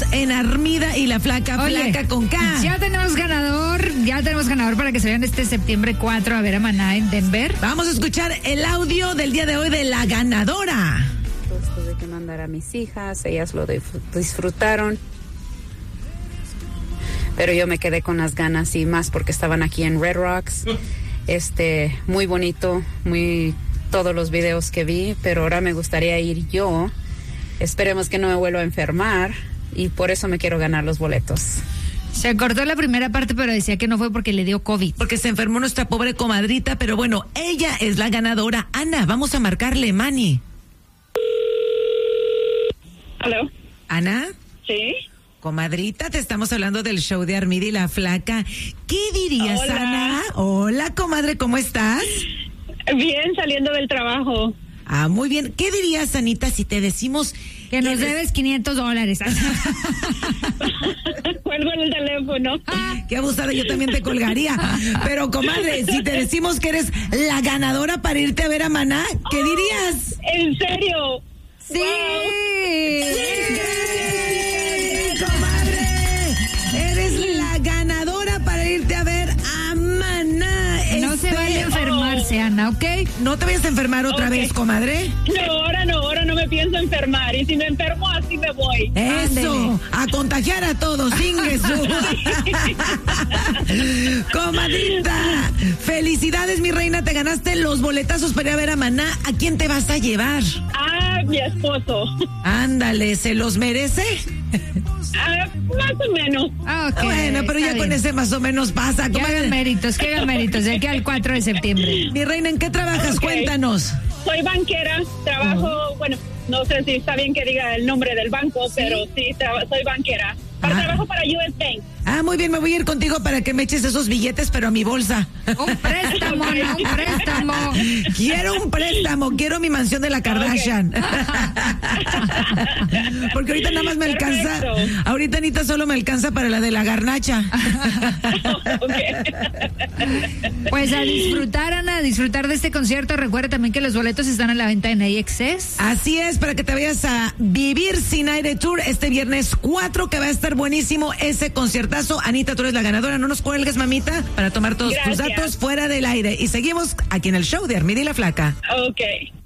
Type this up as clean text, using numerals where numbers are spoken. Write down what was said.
en Armida y la Flaca, Flaca con K. Ya tenemos ganador para que se vean este septiembre 4 a ver a Maná en Denver. Vamos a escuchar el audio del día de hoy de la ganadora. Tuve que mandar a mis hijas, ellas lo disfrutaron, pero yo me quedé con las ganas y más porque estaban aquí en Red Rocks. Muy bonito, todos los videos que vi, pero ahora me gustaría ir yo. Esperemos que no me vuelva a enfermar y por eso me quiero ganar los boletos. Se cortó la primera parte, pero decía que no fue porque le dio COVID. Porque se enfermó nuestra pobre comadrita, pero bueno, ella es la ganadora. Ana, vamos a marcarle, Manny. ¿Aló? Ana. Sí. Comadrita, te estamos hablando del show de Armida y la Flaca. ¿Qué dirías, Hola. Ana? Hola, comadre, ¿cómo estás? Bien, saliendo del trabajo. Ah, muy bien. ¿Qué dirías, Anita, si te decimos que nos debes $500? Cuelgo en el teléfono. Qué abusada, yo también te colgaría. Pero, comadre, si te decimos que eres la ganadora para irte a ver a Maná, ¿qué dirías? ¿En serio? Sí. ¡Gracias, comadre! Eres la ganadora para irte a ver a Maná. No se vale enfermarse, Ana, ¿ok? No te vayas a enfermar otra vez, comadre. No, ahora no me pienso enfermar. Y si me enfermo, así me voy. Eso, a contagiar a todos, sin Jesús. Comadrita, felicidades, mi reina, te ganaste los boletazos para ir a ver a Maná. ¿A quién te vas a llevar? Ah, mi esposo. Ándale, ¿se los merece? Más o menos. Okay, bueno, pero ya bien. con ese más o menos pasa. Que hagan méritos, de aquí al 4 de septiembre. Mi reina, ¿en qué trabajas? Okay. Cuéntanos. Soy banquera, trabajo, bueno, no sé si está bien que diga el nombre del banco, ¿sí? Pero sí, soy banquera. Trabajo para US Bank. Ah, muy bien, me voy a ir contigo para que me eches esos billetes, pero a mi bolsa. Un préstamo, no un préstamo. Quiero mi mansión de la Kardashian. Okay. Porque ahorita nada más me alcanza. Perfecto. Ahorita Anita solo me alcanza para la de la garnacha. Pues a disfrutar, Ana, a disfrutar de este concierto. Recuerda también que los boletos están a la venta en AXS. Así es, para que te vayas a Vivir Sin Aire Tour este viernes 4, que va a estar buenísimo ese conciertazo. Anita, tú eres la ganadora, no nos cuelgues, mamita, para tomar todos tus datos fuera del aire. Y seguimos aquí en el show de Armida y la Flaca. Ok.